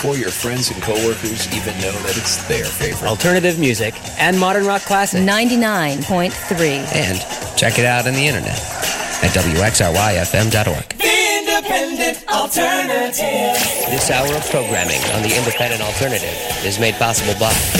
before your friends and coworkers even know that it's their favorite. Alternative music and modern rock classics. 99.3. And check it out on the internet at WXRYFM.org. The Independent Alternative. This hour of programming on the Independent Alternative is made possible by